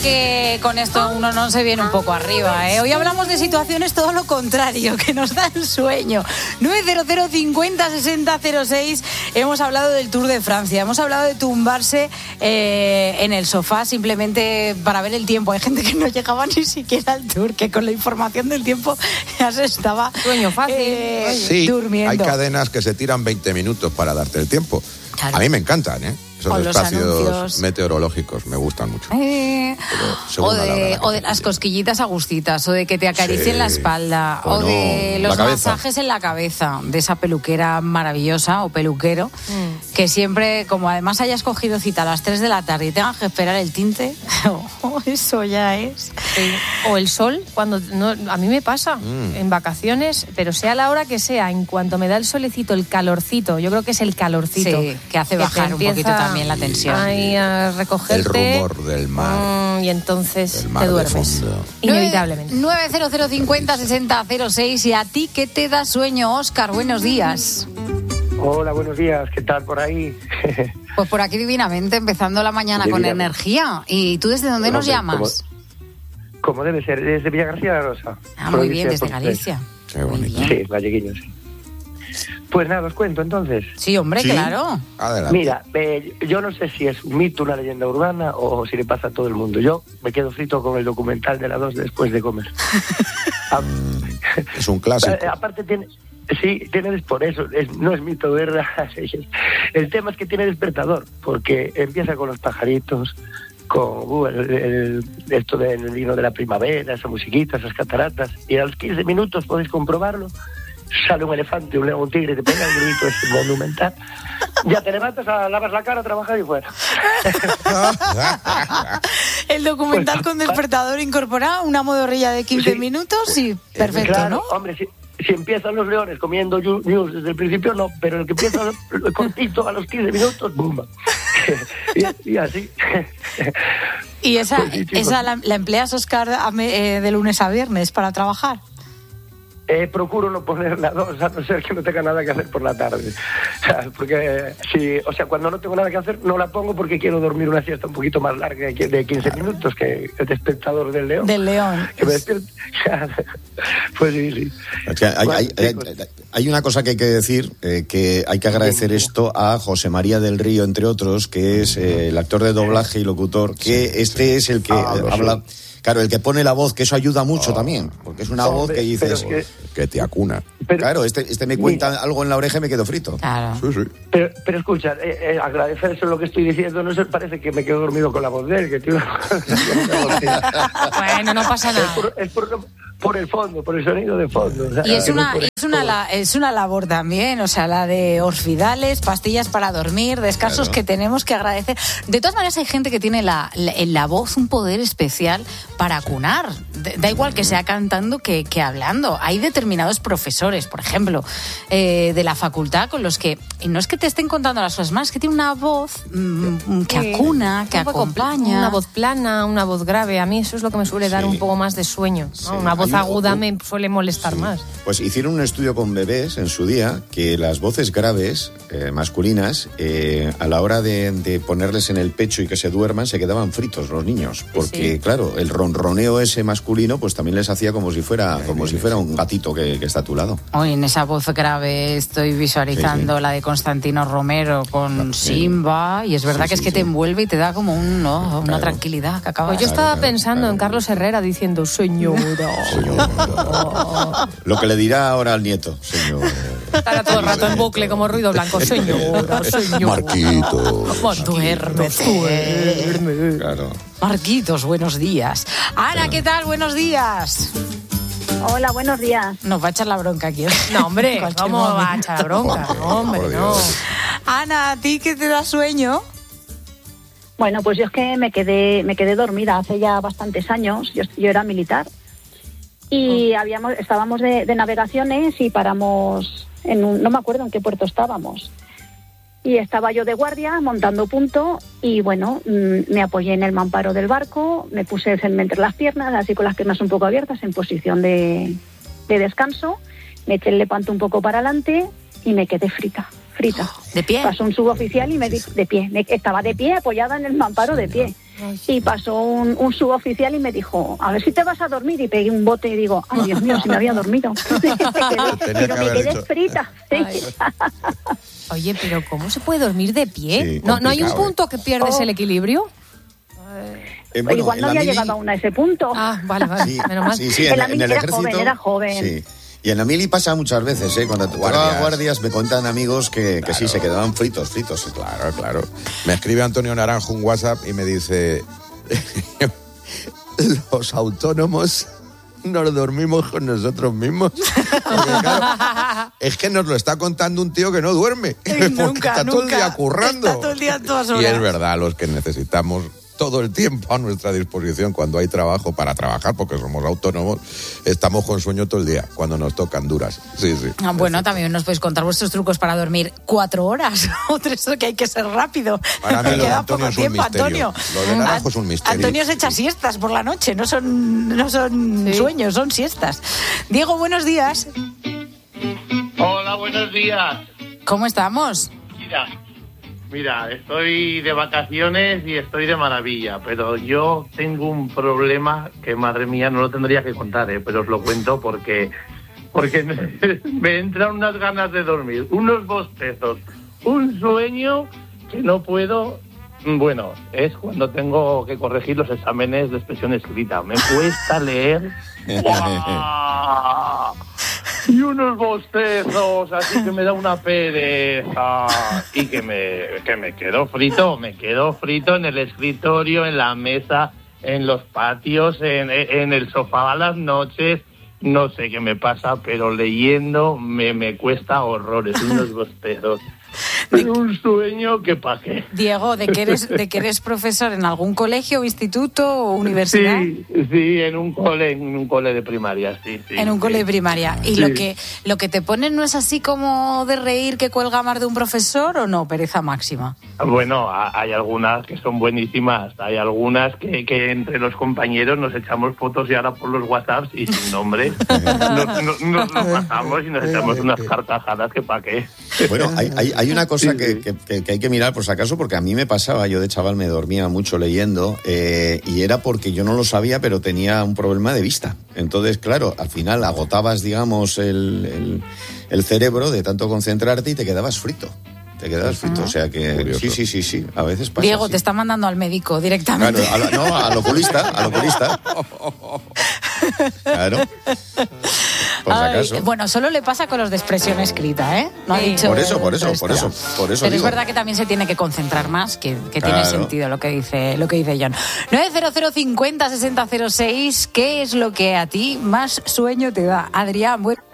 Que con esto uno no se viene un poco arriba, ¿eh? Hoy hablamos de situaciones todo lo contrario, que nos dan sueño. 900 50 60 06. Hemos hablado del Tour de Francia, hemos hablado de tumbarse en el sofá simplemente para ver el tiempo. Hay gente que no llegaba ni siquiera al Tour, que con la información del tiempo ya se estaba sueño fácil, sí, durmiendo. Hay cadenas que se tiran 20 minutos para darte el tiempo. Claro. A mí me encantan, ¿eh? Esos espacios meteorológicos me gustan mucho. O de las cosquillitas agustitas, o de que te acaricien la espalda, o de los masajes en la cabeza, de esa peluquera maravillosa o peluquero, que siempre, como además hayas cogido cita a las 3 de la tarde y tengas que esperar el tinte, eso ya es. O el sol, cuando a mí me pasa en vacaciones, pero sea la hora que sea, en cuanto me da el solecito, el calorcito, yo creo que es el calorcito. Sí, que hace bajar un poquito también la tensión. Ahí a recogerte. El rumor del mar. Y entonces te duermes. Inevitablemente. 900 50 60 06. ¿Y a ti qué te da sueño, Óscar? Buenos días. Hola, buenos días. ¿Qué tal por ahí? Pues por aquí divinamente, empezando la mañana con energía. ¿Y tú desde dónde nos llamas? Como debe ser, desde Villagarcía de la Rosa. Muy bien, desde Galicia. Qué bonito. Sí, galleguiño, sí. Pues nada, os cuento entonces. Sí, hombre, claro. Adelante. Mira, yo no sé si es un mito, una leyenda urbana o si le pasa a todo el mundo. Yo me quedo frito con el documental de la 2 después de comer. Es un clásico. Aparte tiene por eso, no es mito, es verdad. El tema es que tiene despertador, porque empieza con los pajaritos, con esto del vino de la primavera, esa musiquita, esas cataratas, y a los 15 minutos podéis comprobarlo. Sale un elefante, un león, un tigre, te pega el grito ese monumental. Ya te levantas, lavas la cara, trabajas y fuera. El documental pues, con despertador incorpora una modorrilla de 15 minutos y perfecto, claro, ¿no? Hombre, si empiezan los leones comiendo news desde el principio, no, pero el que empieza cortito a los 15 minutos, ¡bumba! y así. ¿Y esa la empleas, Óscar, de lunes a viernes para trabajar? Procuro no poner la 2, a no ser que no tenga nada que hacer por la tarde. Porque cuando no tengo nada que hacer, no la pongo porque quiero dormir una siesta un poquito más larga de 15 minutos que el despertador del león. Del león. Que me despierte. Pues sí. Es que hay una cosa que hay que decir, que hay que agradecer esto a José María del Río, entre otros, que es el actor de doblaje y locutor, que es el que habla... Claro, el que pone la voz, que eso ayuda mucho también, porque es una voz que dices que te acuna. Claro, este me cuenta algo en la oreja y me quedo frito. Claro. Sí. Pero escucha, agradecer eso lo que estoy diciendo, no se parece que me quedo dormido con la voz de él, que tiene Bueno, no pasa nada. Es por el fondo, por el sonido de fondo. O sea, y es una labor también, o sea, la de orfidales, pastillas para dormir, descansos que tenemos que agradecer. De todas maneras, hay gente que tiene en la voz un poder especial para acunar. Da igual que sea cantando que hablando. Hay determinados profesores, por ejemplo, de la facultad con los que, y no es que te estén contando las cosas más, es que tiene una voz que acuna, que acompaña. Una voz plana, una voz grave. A mí eso es lo que me suele dar un poco más de sueño, ¿no? Sí. Una voz aguda me suele molestar más. Pues hicieron un estudio con bebés en su día que las voces graves, masculinas, a la hora de ponerles en el pecho y que se duerman, se quedaban fritos los niños. Porque, claro, el ronroneo ese masculino pues también les hacía como si fuera un gatito que está a tu lado. Hoy en esa voz grave estoy visualizando la de Constantino Romero con Simba, y es verdad que es que te envuelve y te da como una tranquilidad que acaba. Pues yo estaba pensando en Carlos Herrera diciendo señora. Lo que le dirá ahora al nieto, señor. Estará todo el rato en bucle como ruido blanco. Señora. Marquitos. Duérmete. Claro. Marquitos, buenos días. Ana, ¿qué tal? Buenos días. Hola, buenos días. Nos va a echar la bronca aquí. No, hombre, ¿cómo va a echar la bronca? No, hombre, no. Ana, ¿a ti qué te da sueño? Bueno, pues yo es que me quedé dormida hace ya bastantes años. Yo era militar y estábamos de navegaciones y paramos no me acuerdo en qué puerto estábamos. Y estaba yo de guardia montando punto y bueno, me apoyé en el mamparo del barco, me puse entre las piernas, así con las piernas un poco abiertas en posición de descanso, me eché el lepanto un poco para adelante y me quedé frita. ¿De pie? Pasó un suboficial y me dijo, de pie, estaba de pie apoyada en el mamparo de pie. Y pasó un suboficial y me dijo, a ver si te vas a dormir. Y pegué un bote y digo, ay, Dios mío, si me había dormido. Pero me quedé frita. Oye, pero ¿cómo se puede dormir de pie? Sí, ¿No hay un punto que pierdes el equilibrio? Bueno, igual no había llegado aún a ese punto. Vale, Sí, menos mal. sí, En la en mili el ejército. era joven. Sí. Y en la mili pasa muchas veces, ¿eh? Cuando guardias me cuentan amigos que Claro. sí, se quedaban fritos. Claro. Me escribe Antonio Naranjo un WhatsApp y me dice: los autónomos nos dormimos con nosotros mismos. Porque, claro, es que nos lo está contando un tío que no duerme. Porque está todo el día currando. Está todo el día, todas horas. Y es verdad, los que necesitamos todo el tiempo a nuestra disposición cuando hay trabajo para trabajar, porque somos autónomos, estamos con sueño todo el día, cuando nos tocan duras. Sí. Bueno, también nos podéis contar vuestros trucos para dormir 4 horas o 3, que hay que ser rápido. Para mí lo de Queda Antonio poco es un tiempo, misterio. Antonio. Lo de Naranjo es un misterio. Antonio se echa siestas por la noche, no son sueños, son siestas. Diego, buenos días. Hola, buenos días. ¿Cómo estamos? Mira, estoy de vacaciones y estoy de maravilla, pero yo tengo un problema que, madre mía, no lo tendría que contar, pero os lo cuento porque me entran unas ganas de dormir, unos bostezos, un sueño que no puedo. Bueno, es cuando tengo que corregir los exámenes de expresión escrita. Me cuesta leer. ¡Guau! Y unos bostezos, así que me da una pereza. Y que me quedo frito en el escritorio, en la mesa, en los patios, en el sofá a las noches. No sé qué me pasa, pero leyendo me cuesta horrores, unos bostezos. Pero un sueño que pa' qué. Diego, ¿de que eres profesor en algún colegio, instituto o universidad? Sí, en un cole de primaria, sí. En un cole de primaria. ¿Y Sí. lo que te ponen no es así como de reír que cuelga más de un profesor o no? Pereza máxima. Bueno, hay algunas que son buenísimas, hay algunas que entre los compañeros nos echamos fotos y ahora por los WhatsApps y sin nombre nos pasamos y nos echamos unas carcajadas que pa' qué. Bueno, hay una cosa que hay que mirar por si acaso, porque a mí me pasaba, yo de chaval me dormía mucho leyendo, y era porque yo no lo sabía, pero tenía un problema de vista. Entonces, claro, al final agotabas, digamos, el cerebro de tanto concentrarte y te quedabas frito. O sea que Curioso. sí, a veces pasa. Diego, así. te está mandando al médico directamente. Claro, al oculista. Claro. Por si acaso. Bueno, solo le pasa con los de expresión escrita, ¿eh? No ha Sí. dicho Por eso esto. Pero es digo. verdad que también se tiene que concentrar más, que tiene Claro. sentido lo que dice John. 90050 6006, ¿qué es lo que a ti más sueño te da? Adrián, bueno.